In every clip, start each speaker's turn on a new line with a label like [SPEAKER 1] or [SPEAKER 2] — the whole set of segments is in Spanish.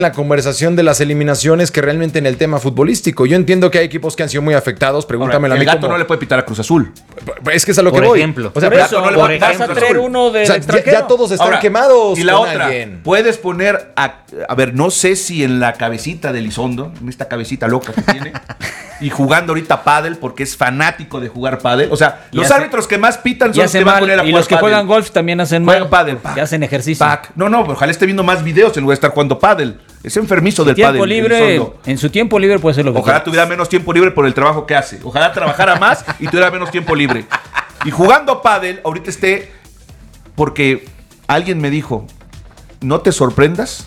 [SPEAKER 1] la conversación de las eliminaciones que realmente en el tema futbolístico. Yo entiendo que hay equipos que han sido muy afectados. Pregúntamelo a mí.
[SPEAKER 2] El Gato no le puede pitar a Cruz Azul.
[SPEAKER 1] Es que es a lo que
[SPEAKER 3] Por
[SPEAKER 1] voy.
[SPEAKER 3] ejemplo.
[SPEAKER 1] O sea,
[SPEAKER 4] Por eso,
[SPEAKER 2] no le puede pitar a
[SPEAKER 4] vas a
[SPEAKER 2] Cruz
[SPEAKER 4] traer
[SPEAKER 2] Azul.
[SPEAKER 4] uno del extranjero.
[SPEAKER 1] ya todos están
[SPEAKER 2] Ahora,
[SPEAKER 1] quemados.
[SPEAKER 2] Y la
[SPEAKER 1] con
[SPEAKER 2] otra,
[SPEAKER 1] alguien.
[SPEAKER 2] puedes poner a ver, no sé si en la cabecita de Elizondo, en esta cabecita loca que tiene, y jugando ahorita pádel, porque es fanático de jugar pádel. O sea, los árbitros que más pitan son
[SPEAKER 4] Y
[SPEAKER 2] los
[SPEAKER 4] hace
[SPEAKER 2] que van a
[SPEAKER 4] mal.
[SPEAKER 2] poner a
[SPEAKER 4] Y
[SPEAKER 2] jugar
[SPEAKER 4] los que
[SPEAKER 2] pádel.
[SPEAKER 4] juegan golf también hacen
[SPEAKER 2] Juegan
[SPEAKER 4] mal.
[SPEAKER 2] pádel.
[SPEAKER 4] Que hacen ejercicio.
[SPEAKER 2] No, ojalá esté viendo más videos en lugar de estar jugando pádel. Es enfermizo del
[SPEAKER 4] Tiempo
[SPEAKER 2] pádel.
[SPEAKER 4] libre,
[SPEAKER 2] Elizondo.
[SPEAKER 4] en su tiempo libre puede ser lo que
[SPEAKER 2] Ojalá
[SPEAKER 4] quiera.
[SPEAKER 2] tuviera menos tiempo libre por el trabajo que hace. Ojalá trabajara más y tuviera menos tiempo libre. Y jugando pádel, ahorita esté... Porque alguien me dijo, no te sorprendas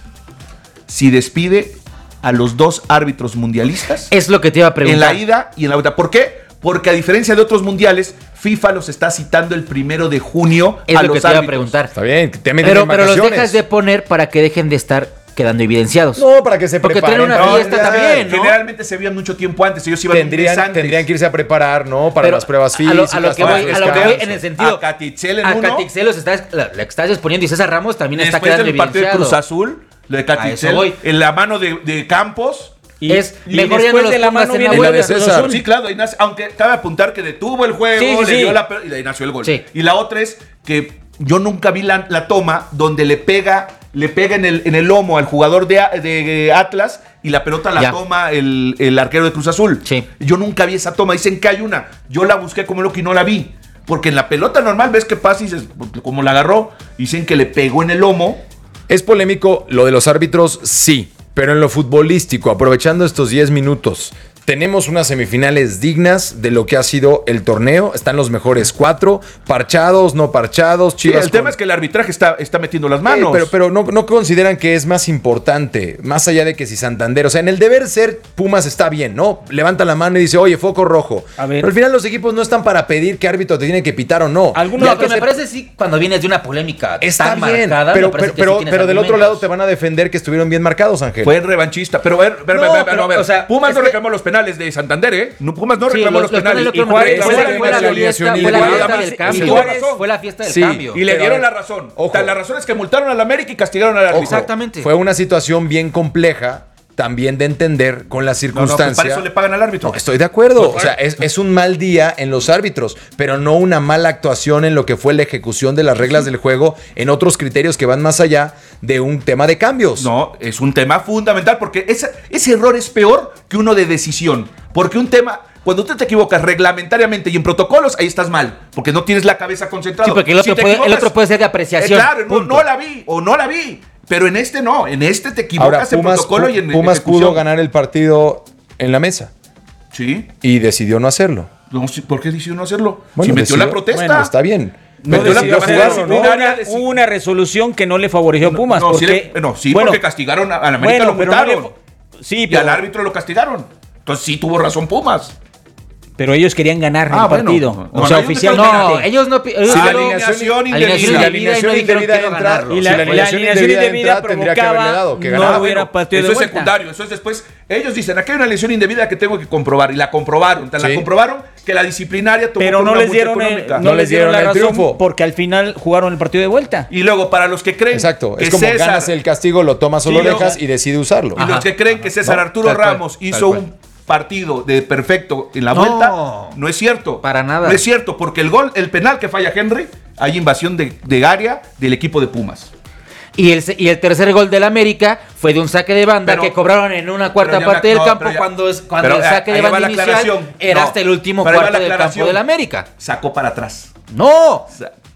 [SPEAKER 2] si despide a los 2 árbitros mundialistas
[SPEAKER 3] Es lo que te iba a
[SPEAKER 2] en
[SPEAKER 3] preguntar.
[SPEAKER 2] la ida y en la vuelta. ¿Por qué? Porque a diferencia de otros mundiales, FIFA los está citando el 1 de junio
[SPEAKER 3] Es
[SPEAKER 2] a
[SPEAKER 3] lo
[SPEAKER 2] los
[SPEAKER 3] que te iba a
[SPEAKER 2] árbitros.
[SPEAKER 3] preguntar.
[SPEAKER 1] Está bien, que te meten en
[SPEAKER 3] Pero los
[SPEAKER 1] vacaciones.
[SPEAKER 3] dejas de poner para que dejen de estar quedando evidenciados.
[SPEAKER 1] No, para que se
[SPEAKER 3] Porque
[SPEAKER 1] preparen.
[SPEAKER 3] tienen una fiesta también, ¿no?
[SPEAKER 2] Generalmente se veían mucho tiempo antes. Ellos iban un mes antes.
[SPEAKER 1] Tendrían que irse a preparar, ¿no? Para
[SPEAKER 3] Pero
[SPEAKER 1] las pruebas
[SPEAKER 3] a
[SPEAKER 1] físicas.
[SPEAKER 3] lo que
[SPEAKER 1] para
[SPEAKER 3] voy,
[SPEAKER 1] el
[SPEAKER 3] a lo que voy
[SPEAKER 1] descanso.
[SPEAKER 3] en el sentido.
[SPEAKER 2] A Catitzel en
[SPEAKER 3] A
[SPEAKER 2] uno.
[SPEAKER 3] Catixel le estás exponiendo y César Ramos también está
[SPEAKER 2] Después
[SPEAKER 3] quedando
[SPEAKER 2] del partido de
[SPEAKER 3] evidenciado.
[SPEAKER 2] Cruz Azul, lo de
[SPEAKER 3] A eso
[SPEAKER 2] Catitzel,
[SPEAKER 3] voy.
[SPEAKER 2] en la mano de Campos.
[SPEAKER 3] Es
[SPEAKER 4] y
[SPEAKER 3] mejor ya no
[SPEAKER 4] después
[SPEAKER 3] los
[SPEAKER 4] de la
[SPEAKER 3] pongas
[SPEAKER 4] mano
[SPEAKER 3] en la
[SPEAKER 4] viene
[SPEAKER 1] la
[SPEAKER 3] vuelta.
[SPEAKER 1] de
[SPEAKER 4] Cruz
[SPEAKER 1] César.
[SPEAKER 4] Azul.
[SPEAKER 2] Sí, claro, aunque cabe apuntar que detuvo el juego,
[SPEAKER 4] Sí, sí,
[SPEAKER 2] le dio
[SPEAKER 4] sí.
[SPEAKER 2] y ahí nació el gol.
[SPEAKER 3] Sí.
[SPEAKER 2] Y la otra es que yo nunca vi la toma donde le pega en el lomo al jugador de Atlas y la pelota la
[SPEAKER 3] Ya.
[SPEAKER 2] toma el arquero de Cruz Azul.
[SPEAKER 3] Sí.
[SPEAKER 2] Yo nunca vi esa toma. Dicen que hay una. Yo la busqué como loco y no la vi. Porque en la pelota normal ves que pasa y dices, como la agarró, dicen que le pegó en el lomo.
[SPEAKER 1] Es polémico lo de los árbitros, sí. Pero en lo futbolístico, aprovechando estos 10 minutos, tenemos unas semifinales dignas de lo que ha sido el torneo. Están los mejores 4, parchados, no parchados.
[SPEAKER 2] Sí,
[SPEAKER 1] Chivas
[SPEAKER 2] el tema
[SPEAKER 1] con-
[SPEAKER 2] es que el arbitraje está metiendo las manos.
[SPEAKER 1] Pero no consideran que es más importante, más allá de que si Santander, o sea, en el deber ser, Pumas está bien, ¿no? Levanta la mano y dice, oye, foco rojo.
[SPEAKER 4] A ver.
[SPEAKER 1] Pero al final los equipos no están para pedir qué árbitro te tiene que pitar o no.
[SPEAKER 4] Algunos
[SPEAKER 3] Lo que me parece sí, cuando vienes de una polémica
[SPEAKER 1] Está
[SPEAKER 3] tan
[SPEAKER 1] bien,
[SPEAKER 3] marcada,
[SPEAKER 1] pero,
[SPEAKER 3] me parece que
[SPEAKER 1] pero,
[SPEAKER 3] sí tienes
[SPEAKER 1] pero del otro
[SPEAKER 3] argumentos.
[SPEAKER 1] lado te van a defender que estuvieron bien marcados, Ángel.
[SPEAKER 2] Fue revanchista. Pero a ver,
[SPEAKER 3] pero,
[SPEAKER 2] a ver.
[SPEAKER 3] o sea,
[SPEAKER 2] Pumas
[SPEAKER 3] es
[SPEAKER 2] no
[SPEAKER 3] que-
[SPEAKER 2] reclamó los penales de Santander, ¿eh? No, Pumas no
[SPEAKER 3] Sí,
[SPEAKER 2] reclamó los penales.
[SPEAKER 3] penales
[SPEAKER 4] Y Juárez-
[SPEAKER 3] fue la
[SPEAKER 1] fue la
[SPEAKER 3] fiesta
[SPEAKER 1] alineación
[SPEAKER 3] fue la
[SPEAKER 1] individual.
[SPEAKER 3] fiesta del
[SPEAKER 2] Y
[SPEAKER 3] cambio.
[SPEAKER 2] tuvo razón.
[SPEAKER 3] Fue la fiesta del
[SPEAKER 1] Sí,
[SPEAKER 3] cambio.
[SPEAKER 2] Y le
[SPEAKER 1] Pero,
[SPEAKER 2] dieron
[SPEAKER 1] a
[SPEAKER 2] la
[SPEAKER 1] ver,
[SPEAKER 2] razón.
[SPEAKER 1] ojo.
[SPEAKER 2] La razón es que multaron al América y castigaron al árbitro.
[SPEAKER 3] Exactamente.
[SPEAKER 1] Fue una situación bien compleja también de entender con la
[SPEAKER 2] No, pues
[SPEAKER 1] circunstancia.
[SPEAKER 2] para eso le pagan al árbitro.
[SPEAKER 1] No, estoy de acuerdo. O sea, es un mal día en los árbitros, pero no una mala actuación en lo que fue la ejecución de las reglas del juego en otros criterios que van más allá de un tema de cambios.
[SPEAKER 2] No, es un tema fundamental porque ese error es peor que uno de decisión. Porque un tema, cuando tú te equivocas reglamentariamente y en protocolos, ahí estás mal. Porque no tienes la cabeza concentrada.
[SPEAKER 3] Sí, porque el otro, el otro puede ser de apreciación.
[SPEAKER 2] Claro,
[SPEAKER 3] punto.
[SPEAKER 2] no la vi o no la vi. Pero en este no. En este te
[SPEAKER 1] Ahora,
[SPEAKER 2] equivocas en protocolo y en
[SPEAKER 1] Pumas
[SPEAKER 2] ejecución.
[SPEAKER 1] pudo ganar el partido en la mesa
[SPEAKER 2] Sí.
[SPEAKER 1] y decidió no hacerlo.
[SPEAKER 2] No, sí, ¿por qué decidió no hacerlo?
[SPEAKER 1] Bueno,
[SPEAKER 2] si metió
[SPEAKER 1] decidió-
[SPEAKER 2] la protesta.
[SPEAKER 1] Bueno, está bien.
[SPEAKER 4] No
[SPEAKER 2] Metió la
[SPEAKER 4] decidió
[SPEAKER 2] protesta
[SPEAKER 4] jugar, ¿no?
[SPEAKER 2] disciplinaria
[SPEAKER 4] Hubo una resolución que no le favoreció a Pumas.
[SPEAKER 2] No, sí,
[SPEAKER 4] porque,
[SPEAKER 2] porque castigaron a la América, lo
[SPEAKER 4] pero no
[SPEAKER 2] multaron.
[SPEAKER 4] sí,
[SPEAKER 2] Y
[SPEAKER 4] pero,
[SPEAKER 2] al árbitro lo castigaron. Entonces sí tuvo razón Pumas.
[SPEAKER 4] pero ellos querían ganar
[SPEAKER 2] Ah,
[SPEAKER 4] el
[SPEAKER 2] bueno.
[SPEAKER 4] partido.
[SPEAKER 2] No,
[SPEAKER 4] o sea,
[SPEAKER 2] no,
[SPEAKER 4] oficialmente.
[SPEAKER 3] No, ellos no. Ellos
[SPEAKER 2] Si la
[SPEAKER 3] solo-
[SPEAKER 2] alineación
[SPEAKER 3] alineación
[SPEAKER 2] indebida.
[SPEAKER 3] indebida y no dijeron que iba a ganarlo.
[SPEAKER 4] Y la alineación indebida
[SPEAKER 1] tendría que haberle
[SPEAKER 4] provocaba
[SPEAKER 1] dado, que
[SPEAKER 4] no
[SPEAKER 1] ganaba.
[SPEAKER 4] hubiera partido
[SPEAKER 2] Eso
[SPEAKER 4] de
[SPEAKER 2] es
[SPEAKER 4] vuelta.
[SPEAKER 2] secundario, eso es después. Ellos dicen, aquí hay una lesión indebida que tengo que comprobar. Y la comprobaron. La
[SPEAKER 1] Sí.
[SPEAKER 2] comprobaron que la disciplinaria tomó
[SPEAKER 4] Pero
[SPEAKER 2] por
[SPEAKER 4] no
[SPEAKER 2] una
[SPEAKER 4] les
[SPEAKER 2] multa
[SPEAKER 4] dieron
[SPEAKER 2] económica.
[SPEAKER 4] no les dieron la
[SPEAKER 1] el
[SPEAKER 4] razón
[SPEAKER 1] triunfo.
[SPEAKER 4] porque al final jugaron el partido de vuelta.
[SPEAKER 2] Y luego, para los que creen
[SPEAKER 1] Exacto.
[SPEAKER 2] que
[SPEAKER 1] Es como
[SPEAKER 2] César,
[SPEAKER 1] ganas el castigo, lo tomas o
[SPEAKER 2] Sí,
[SPEAKER 1] lo
[SPEAKER 2] luego-
[SPEAKER 1] dejas y decide usarlo.
[SPEAKER 2] y los que creen que César
[SPEAKER 1] No,
[SPEAKER 2] Arturo
[SPEAKER 1] tal cual,
[SPEAKER 2] Ramos
[SPEAKER 1] tal
[SPEAKER 2] hizo
[SPEAKER 1] cual.
[SPEAKER 2] un partido de perfecto en la
[SPEAKER 3] No.
[SPEAKER 2] vuelta, no es cierto.
[SPEAKER 3] Para nada.
[SPEAKER 2] No es cierto, porque el penal que falla Henry, hay invasión de área del equipo de Pumas.
[SPEAKER 3] Y el tercer gol del América fue de un saque de banda
[SPEAKER 2] Pero-
[SPEAKER 3] que cobraron en una cuarta
[SPEAKER 2] pero ya
[SPEAKER 3] parte
[SPEAKER 2] me-
[SPEAKER 3] del
[SPEAKER 2] no,
[SPEAKER 3] campo
[SPEAKER 2] pero ya-
[SPEAKER 3] cuando
[SPEAKER 2] pero
[SPEAKER 3] el saque de
[SPEAKER 2] ahí va
[SPEAKER 3] banda
[SPEAKER 2] la
[SPEAKER 3] inicial
[SPEAKER 2] aclaración.
[SPEAKER 3] era
[SPEAKER 2] No,
[SPEAKER 3] hasta el último
[SPEAKER 2] pero ahí va
[SPEAKER 3] cuarto
[SPEAKER 2] la
[SPEAKER 3] del campo
[SPEAKER 2] aclaración.
[SPEAKER 3] del América.
[SPEAKER 2] Sacó para atrás.
[SPEAKER 3] No.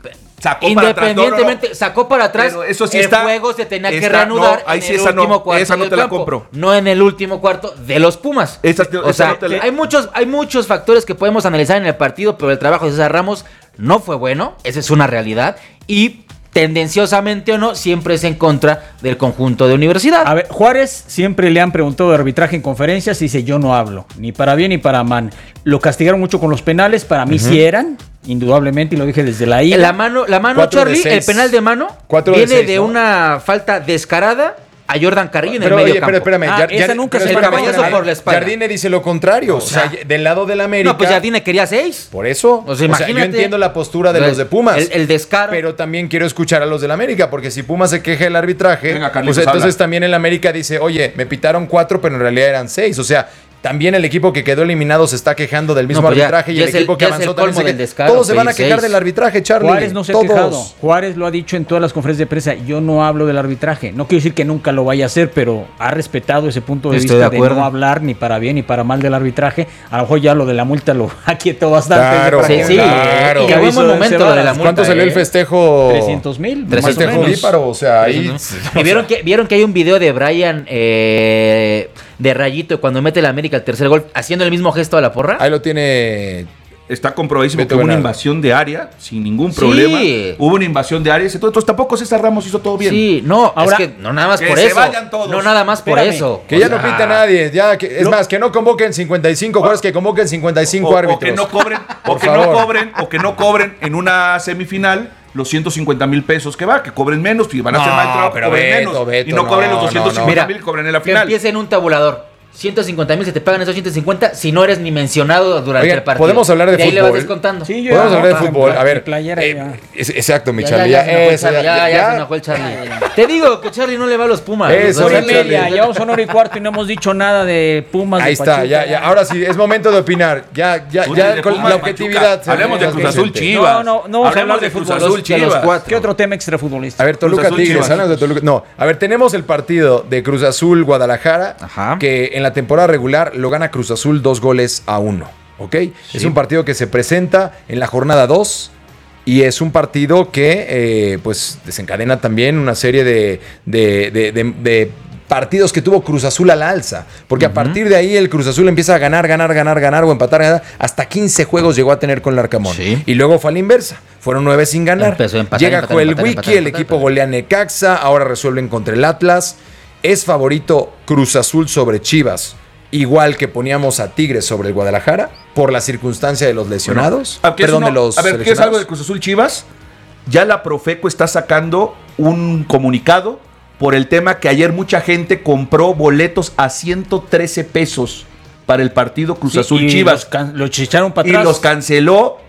[SPEAKER 2] Sacó para atrás.
[SPEAKER 3] Independientemente, sacó para atrás.
[SPEAKER 2] Pero eso sí
[SPEAKER 3] el
[SPEAKER 2] está-
[SPEAKER 3] juego se tenía que
[SPEAKER 2] está-
[SPEAKER 3] reanudar
[SPEAKER 2] no, ahí
[SPEAKER 3] en
[SPEAKER 2] sí
[SPEAKER 3] el
[SPEAKER 2] esa no,
[SPEAKER 3] último cuarto
[SPEAKER 2] esa no
[SPEAKER 3] del
[SPEAKER 2] te la
[SPEAKER 3] campo,
[SPEAKER 2] compro.
[SPEAKER 3] no en el último cuarto de los Pumas.
[SPEAKER 2] Esa
[SPEAKER 3] o sea,
[SPEAKER 2] no te la-
[SPEAKER 3] hay muchos factores que podemos analizar en el partido, pero el trabajo de César Ramos no fue bueno, esa es una realidad, y tendenciosamente o no, siempre es en contra del conjunto de Universidad.
[SPEAKER 4] A ver, Juárez siempre le han preguntado de arbitraje en conferencias y dice yo no hablo, ni para bien ni para mal. Lo castigaron mucho con los penales, para mí sí eran, indudablemente, y lo dije desde la ida.
[SPEAKER 3] La mano
[SPEAKER 1] 4 de
[SPEAKER 3] Charlie,
[SPEAKER 1] 6.
[SPEAKER 3] el penal de mano,
[SPEAKER 1] 4 de
[SPEAKER 3] viene
[SPEAKER 1] 6,
[SPEAKER 3] de
[SPEAKER 1] ¿no?
[SPEAKER 3] una falta descarada a Jordan Carrillo en el
[SPEAKER 1] Pero,
[SPEAKER 3] medio
[SPEAKER 1] oye,
[SPEAKER 3] campo.
[SPEAKER 1] pero espérame.
[SPEAKER 4] esa nunca se
[SPEAKER 3] el
[SPEAKER 4] espera.
[SPEAKER 3] cabezazo por la espalda.
[SPEAKER 1] Jardine dice lo contrario. O sea, del lado del América.
[SPEAKER 3] No, pues Jardine quería 6.
[SPEAKER 1] Por eso.
[SPEAKER 3] O sea,
[SPEAKER 1] yo
[SPEAKER 3] imagínate.
[SPEAKER 1] entiendo la postura de los de Pumas.
[SPEAKER 3] El descaro.
[SPEAKER 1] Pero también quiero escuchar a los del América, porque si Pumas se queja del arbitraje,
[SPEAKER 2] Venga, Carlitos,
[SPEAKER 1] pues entonces
[SPEAKER 2] habla.
[SPEAKER 1] también el América dice, oye, me pitaron 4, pero en realidad eran 6. O sea, también el equipo que quedó eliminado se está quejando del mismo
[SPEAKER 3] No, pues ya-
[SPEAKER 1] arbitraje y
[SPEAKER 3] ya
[SPEAKER 1] el
[SPEAKER 3] es el-
[SPEAKER 1] equipo que
[SPEAKER 3] ya es
[SPEAKER 1] avanzó
[SPEAKER 3] el
[SPEAKER 1] también
[SPEAKER 3] colmo
[SPEAKER 1] se
[SPEAKER 3] del
[SPEAKER 1] queja.
[SPEAKER 3] descaro,
[SPEAKER 1] Todos se van a
[SPEAKER 3] pedir
[SPEAKER 1] quejar
[SPEAKER 3] 6.
[SPEAKER 1] del arbitraje, Charlie.
[SPEAKER 4] Juárez no se ha
[SPEAKER 1] Todos.
[SPEAKER 4] quejado. Juárez lo ha dicho en todas las conferencias de prensa. Yo no hablo del arbitraje. No quiero decir que nunca lo vaya a hacer, pero ha respetado ese punto de
[SPEAKER 3] Estoy
[SPEAKER 4] vista
[SPEAKER 3] de
[SPEAKER 4] de
[SPEAKER 3] acuerdo.
[SPEAKER 4] no hablar ni para bien ni para mal del arbitraje. A lo mejor ya lo de la multa lo aquietó bastante.
[SPEAKER 1] Claro,
[SPEAKER 3] Sí, sí.
[SPEAKER 1] claro.
[SPEAKER 3] Y que buen momento lo de la multa.
[SPEAKER 1] ¿Cuánto salió el festejo?
[SPEAKER 4] 300,000.
[SPEAKER 3] Tres-
[SPEAKER 4] más o
[SPEAKER 1] Festejo
[SPEAKER 4] menos.
[SPEAKER 1] bíparo, o sea, ahí...
[SPEAKER 3] ¿Y vieron que hay un video de Brian de Rayito cuando mete la América el tercer gol haciendo el mismo gesto a la porra?
[SPEAKER 1] Ahí lo tiene...
[SPEAKER 2] Está comprobadísimo
[SPEAKER 1] Beto
[SPEAKER 2] que hubo una
[SPEAKER 1] Bernardo.
[SPEAKER 2] invasión de área sin ningún
[SPEAKER 3] Sí.
[SPEAKER 2] problema. Hubo una invasión de área. Entonces tampoco César Ramos hizo todo bien.
[SPEAKER 3] Sí, no,
[SPEAKER 4] Ahora,
[SPEAKER 3] es que no nada más
[SPEAKER 2] que
[SPEAKER 3] por
[SPEAKER 2] se
[SPEAKER 3] eso.
[SPEAKER 2] vayan todos.
[SPEAKER 3] No nada más por
[SPEAKER 4] Espérame.
[SPEAKER 3] eso.
[SPEAKER 1] Que
[SPEAKER 3] O
[SPEAKER 1] ya
[SPEAKER 3] sea,
[SPEAKER 1] no pinta nadie, ya que, es más, que no convoquen 55 jugadores, que convoquen 55 árbitros.
[SPEAKER 2] O que no cobren,
[SPEAKER 1] Por favor.
[SPEAKER 2] o que no cobren en una semifinal los 150,000 pesos que va, que cobren menos, y van a hacer
[SPEAKER 1] No,
[SPEAKER 2] mal trabajo,
[SPEAKER 1] pero
[SPEAKER 2] cobren
[SPEAKER 1] Beto,
[SPEAKER 2] menos.
[SPEAKER 1] Beto,
[SPEAKER 2] y no cobren
[SPEAKER 1] no,
[SPEAKER 2] los
[SPEAKER 1] no,
[SPEAKER 2] 250,000
[SPEAKER 3] no.
[SPEAKER 2] que cobren en la
[SPEAKER 3] que
[SPEAKER 2] final.
[SPEAKER 3] empiece en un tabulador. 150,000 se te pagan esos 150 si no eres ni mencionado durante
[SPEAKER 1] Oigan,
[SPEAKER 3] el partido.
[SPEAKER 1] podemos hablar de
[SPEAKER 3] ahí le vas
[SPEAKER 1] fútbol.
[SPEAKER 3] descontando.
[SPEAKER 4] Sí, yo
[SPEAKER 1] Podemos
[SPEAKER 4] ya,
[SPEAKER 1] hablar de
[SPEAKER 4] por
[SPEAKER 1] fútbol.
[SPEAKER 4] ejemplo,
[SPEAKER 1] A ver,
[SPEAKER 4] mi playera ya.
[SPEAKER 1] exacto, mi
[SPEAKER 3] Ya,
[SPEAKER 1] Charlie.
[SPEAKER 3] ya,
[SPEAKER 1] Ya,
[SPEAKER 3] se enojó el Charlie. Te digo que Charlie no le va a los Pumas.
[SPEAKER 1] Eso,
[SPEAKER 3] O sea,
[SPEAKER 4] Hora y media, llevamos una hora y cuarto y no hemos dicho nada de Pumas.
[SPEAKER 1] Ahí
[SPEAKER 4] de
[SPEAKER 1] está,
[SPEAKER 4] Pachuca,
[SPEAKER 1] ya. Ahora sí, es momento de opinar. Ya
[SPEAKER 2] Tú
[SPEAKER 1] con
[SPEAKER 2] de Pumas,
[SPEAKER 1] la objetividad.
[SPEAKER 2] Pachuca. Hablemos de
[SPEAKER 1] señor
[SPEAKER 2] Cruz Azul
[SPEAKER 1] Vicente.
[SPEAKER 2] Chivas.
[SPEAKER 4] No vamos a
[SPEAKER 2] Hablemos
[SPEAKER 4] hablar de
[SPEAKER 2] Cruz
[SPEAKER 4] fútbol.
[SPEAKER 2] Azul
[SPEAKER 3] de los
[SPEAKER 2] Chivas.
[SPEAKER 3] cuatro.
[SPEAKER 4] ¿Qué otro tema extrafutbolista?
[SPEAKER 1] A ver, Toluca
[SPEAKER 2] Cruz Azul,
[SPEAKER 1] Tigres,
[SPEAKER 2] Chivas.
[SPEAKER 1] hablamos de Toluca. No, a ver, tenemos el partido de Cruz Azul Guadalajara,
[SPEAKER 3] Ajá.
[SPEAKER 1] que en la temporada regular lo gana Cruz Azul 2-1, ¿ok? Es un partido que se presenta en la jornada 2 y es un partido que pues desencadena también una serie de partidos que tuvo Cruz Azul a la alza, porque a partir de ahí el Cruz Azul empieza a ganar o empatar, hasta 15 juegos llegó a tener con el Arcamón.
[SPEAKER 3] Sí.
[SPEAKER 1] Y luego fue a la inversa, fueron 9 sin ganar.
[SPEAKER 3] Empezó a empatar,
[SPEAKER 1] Llega
[SPEAKER 3] empatar,
[SPEAKER 1] Joel
[SPEAKER 3] empatar,
[SPEAKER 1] Wiki,
[SPEAKER 3] empatar,
[SPEAKER 1] el
[SPEAKER 3] empatar,
[SPEAKER 1] equipo
[SPEAKER 3] empatar.
[SPEAKER 1] golea a Necaxa, ahora resuelven contra el Atlas. Es favorito Cruz Azul sobre Chivas, igual que poníamos a Tigres sobre el Guadalajara, por la circunstancia de los lesionados.
[SPEAKER 2] A ver,
[SPEAKER 1] Perdón, de los
[SPEAKER 2] ¿qué es algo
[SPEAKER 1] seleccionados.
[SPEAKER 2] de Cruz Azul Chivas? Ya la Profeco está sacando un comunicado por el tema que ayer mucha gente compró boletos a 113 pesos para el partido Cruz
[SPEAKER 4] Sí,
[SPEAKER 2] Azul
[SPEAKER 4] y
[SPEAKER 2] Chivas.
[SPEAKER 4] los echaron para
[SPEAKER 2] Y
[SPEAKER 4] atrás.
[SPEAKER 2] los canceló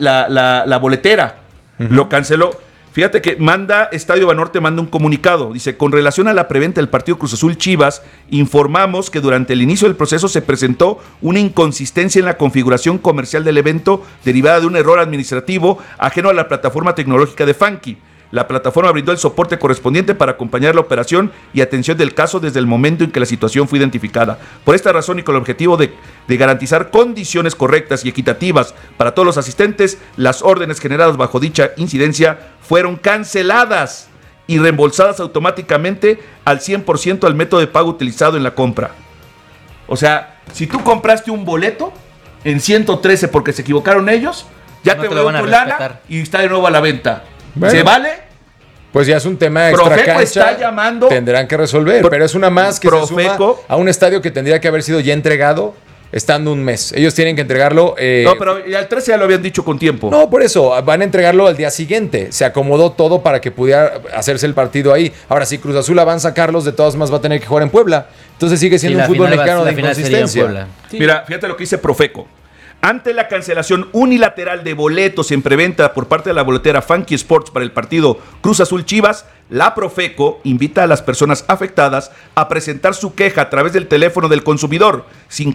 [SPEAKER 2] la boletera. Lo canceló. Fíjate que Estadio Banorte manda un comunicado. Dice, con relación a la preventa del partido Cruz Azul Chivas, informamos que durante el inicio del proceso se presentó una inconsistencia en la configuración comercial del evento derivada de un error administrativo ajeno a la plataforma tecnológica de Funky. La plataforma brindó el soporte correspondiente para acompañar la operación y atención del caso desde el momento en que la situación fue identificada. Por esta razón y con el objetivo de garantizar condiciones correctas y equitativas para todos los asistentes, las órdenes generadas bajo dicha incidencia fueron canceladas y reembolsadas automáticamente al 100% al método de pago utilizado en la compra. O sea, si tú compraste un boleto en 113 porque se equivocaron ellos, ya
[SPEAKER 3] No
[SPEAKER 2] te
[SPEAKER 3] te lo
[SPEAKER 2] volvió
[SPEAKER 3] van a
[SPEAKER 2] tu lana
[SPEAKER 3] respetar.
[SPEAKER 2] y está de nuevo a la venta.
[SPEAKER 1] Bueno.
[SPEAKER 2] ¿Se vale?
[SPEAKER 1] Pues ya es un tema extra
[SPEAKER 2] Profeco
[SPEAKER 1] cancha.
[SPEAKER 2] está llamando-
[SPEAKER 1] Tendrán que resolver, pero es una más que se
[SPEAKER 2] Profeco-
[SPEAKER 1] suma a un estadio que tendría que haber sido ya entregado estando un mes. Ellos tienen que entregarlo.
[SPEAKER 2] No, pero ya el 13 ya lo habían dicho con tiempo.
[SPEAKER 1] No, por eso, van a entregarlo al día siguiente. Se acomodó todo para que pudiera hacerse el partido ahí. Ahora, si Cruz Azul avanza, Carlos, de todas más va a tener que jugar en Puebla. Entonces sigue siendo un fútbol mexicano de inconsistencia.
[SPEAKER 2] Mira, fíjate lo que dice Profeco. Ante la cancelación unilateral de boletos en preventa por parte de la boletera Funky Sports para el partido Cruz Azul Chivas, la Profeco invita a las personas afectadas a presentar su queja a través del teléfono del consumidor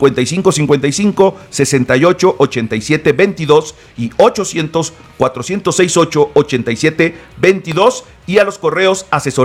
[SPEAKER 2] 5555 68 87 22 y 800 468 87 22 y a los correos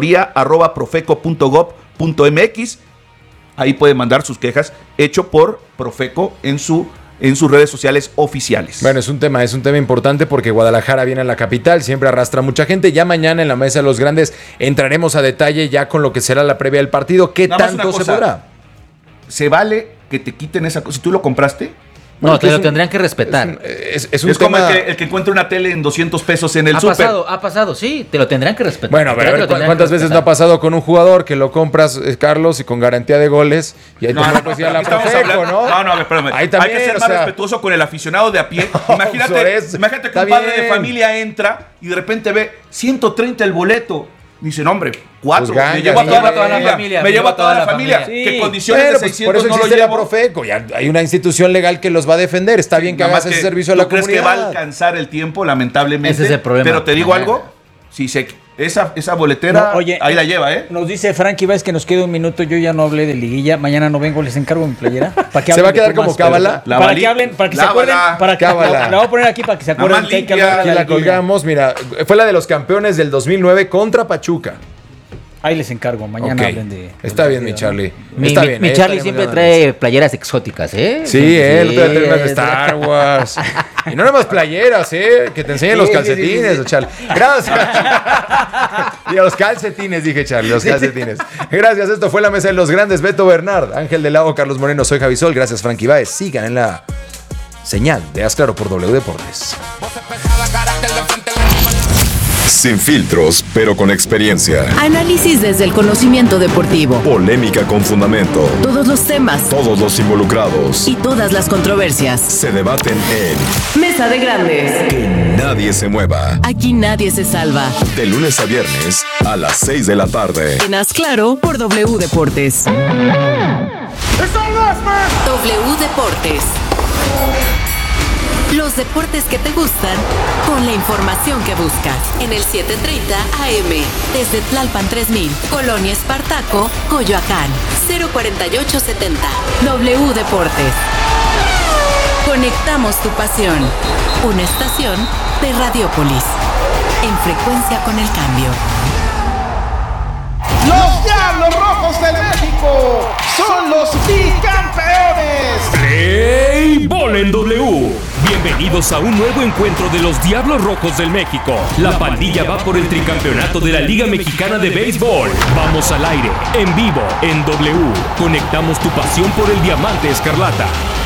[SPEAKER 2] asesoría@profeco.gov.mx. Ahí pueden mandar sus quejas, hecho por Profeco en sus redes sociales oficiales.
[SPEAKER 1] Bueno, es un tema importante porque Guadalajara viene a la capital, siempre arrastra mucha gente. Ya mañana en la mesa de los grandes entraremos a detalle ya con lo que será la previa del partido. ¿Qué
[SPEAKER 2] Nada más
[SPEAKER 1] tanto
[SPEAKER 2] una
[SPEAKER 1] se
[SPEAKER 2] cosa.
[SPEAKER 1] podrá?
[SPEAKER 2] ¿Se vale que te quiten esa cosa? Si tú lo compraste,
[SPEAKER 3] No, te
[SPEAKER 1] es
[SPEAKER 3] lo
[SPEAKER 1] un-
[SPEAKER 3] tendrían que respetar.
[SPEAKER 1] Es un
[SPEAKER 2] es como
[SPEAKER 1] tema...
[SPEAKER 2] el que encuentra una tele en 200 pesos en el
[SPEAKER 3] Ha
[SPEAKER 2] súper.
[SPEAKER 3] pasado, sí, te lo tendrán que respetar.
[SPEAKER 1] Bueno, pero a
[SPEAKER 3] Te
[SPEAKER 1] ver,
[SPEAKER 3] lo tendrán
[SPEAKER 1] ¿cuántas
[SPEAKER 3] que
[SPEAKER 1] veces no ha
[SPEAKER 3] respetar.
[SPEAKER 1] pasado con un jugador que lo compras, Carlos, y con garantía de goles? Y ahí
[SPEAKER 2] No,
[SPEAKER 1] también
[SPEAKER 2] no,
[SPEAKER 1] pues ya la
[SPEAKER 2] estamos
[SPEAKER 1] Profeco,
[SPEAKER 2] hablando-
[SPEAKER 1] ¿no?
[SPEAKER 2] No, a ver, espérame.
[SPEAKER 1] Ahí también,
[SPEAKER 2] hay que ser
[SPEAKER 1] o
[SPEAKER 2] más
[SPEAKER 1] sea,
[SPEAKER 2] respetuoso con el aficionado de a pie. Imagínate,
[SPEAKER 1] Flores,
[SPEAKER 2] imagínate que
[SPEAKER 1] está
[SPEAKER 2] un padre de
[SPEAKER 1] bien.
[SPEAKER 2] familia entra y de repente ve 130 el boleto. Dicen, hombre, 4.
[SPEAKER 1] Pues gana,
[SPEAKER 2] me llevo a toda la
[SPEAKER 1] gana.
[SPEAKER 2] familia. Me llevo a toda la familia.
[SPEAKER 4] Sí.
[SPEAKER 2] ¿Qué condiciones
[SPEAKER 1] Bueno,
[SPEAKER 2] de
[SPEAKER 1] pues
[SPEAKER 2] 600
[SPEAKER 1] por eso
[SPEAKER 2] no lo
[SPEAKER 1] existe la
[SPEAKER 2] llevo?
[SPEAKER 1] Profeco. Ya hay una institución legal que los va a defender. Está bien que
[SPEAKER 2] Nada
[SPEAKER 1] hagas
[SPEAKER 2] más
[SPEAKER 1] ese
[SPEAKER 2] que
[SPEAKER 1] servicio a
[SPEAKER 2] ¿tú
[SPEAKER 1] la
[SPEAKER 2] crees
[SPEAKER 1] comunidad.
[SPEAKER 2] que va a alcanzar el tiempo, lamentablemente?
[SPEAKER 3] Ese es el problema.
[SPEAKER 2] Pero te digo algo, si esa boletera,
[SPEAKER 4] No, oye,
[SPEAKER 2] ahí la lleva, ¿eh?
[SPEAKER 4] Nos dice Frankie Vázquez que nos queda un minuto. Yo ya no hablé de liguilla. Mañana no vengo, les encargo mi playera. ¿Para que
[SPEAKER 1] ¿Se va a
[SPEAKER 4] hablen de
[SPEAKER 1] quedar
[SPEAKER 4] Pumas?
[SPEAKER 1] como cábala?
[SPEAKER 2] La
[SPEAKER 4] Para
[SPEAKER 2] valí-
[SPEAKER 4] que hablen, para que se
[SPEAKER 2] lávala.
[SPEAKER 4] acuerden. Para que,
[SPEAKER 1] Cábala.
[SPEAKER 4] la voy a poner aquí para que se
[SPEAKER 2] Nada
[SPEAKER 4] acuerden
[SPEAKER 2] más
[SPEAKER 4] que hay que
[SPEAKER 2] limpia.
[SPEAKER 4] hablar de
[SPEAKER 1] Aquí
[SPEAKER 4] la
[SPEAKER 1] la
[SPEAKER 4] liguilla.
[SPEAKER 1] colgamos. Mira, fue la de los campeones del 2009 contra Pachuca.
[SPEAKER 4] Ahí les encargo. Mañana
[SPEAKER 1] Ok.
[SPEAKER 4] hablen de.
[SPEAKER 1] Está
[SPEAKER 4] del
[SPEAKER 1] bien, mi
[SPEAKER 4] partido, ¿no?
[SPEAKER 1] Charlie.
[SPEAKER 3] Mi
[SPEAKER 1] Está bien.
[SPEAKER 3] Charlie
[SPEAKER 1] estaremos
[SPEAKER 3] siempre
[SPEAKER 1] dando
[SPEAKER 3] trae playeras exóticas, ¿eh?
[SPEAKER 1] Sí, él trae temas de Star Wars. Y no nada más playeras, que te enseñen los
[SPEAKER 4] Sí, sí,
[SPEAKER 1] calcetines,
[SPEAKER 4] sí.
[SPEAKER 1] Charlie. Gracias. Y a los calcetines, dije Charlie, los calcetines. Gracias, esto fue la mesa de los grandes. Beto Bernard, Ángel del Lago, Carlos Moreno, soy Javi Sol. Gracias, Frankie Baez. Sigan en la señal de Haz Claro por W Deportes.
[SPEAKER 5] Sin filtros, pero con experiencia.
[SPEAKER 6] Análisis desde el conocimiento deportivo.
[SPEAKER 5] Polémica con fundamento.
[SPEAKER 6] Todos los temas
[SPEAKER 5] Todos los involucrados
[SPEAKER 6] y todas las controversias.
[SPEAKER 5] se debaten en
[SPEAKER 6] Mesa de Grandes.
[SPEAKER 5] Que Nadie se mueva.
[SPEAKER 6] Aquí nadie se salva.
[SPEAKER 5] De lunes a viernes a las 6 de la tarde.
[SPEAKER 6] En Haz Claro por W Deportes. W Deportes. Los deportes que te gustan con la información que buscas. En el 7:30 AM. Desde Tlalpan 3000. Colonia Espartaco, Coyoacán. 04870. W Deportes. Conectamos tu pasión. Una estación de Radiópolis. En frecuencia con el cambio.
[SPEAKER 7] Los Diablos Rojos de México son los bicampeones.
[SPEAKER 8] Play Ball en W. Bienvenidos a un nuevo encuentro de los Diablos Rojos del México. La pandilla va por el tricampeonato de la Liga Mexicana de Béisbol. Vamos al aire, en vivo, en W. Conectamos tu pasión por el diamante escarlata.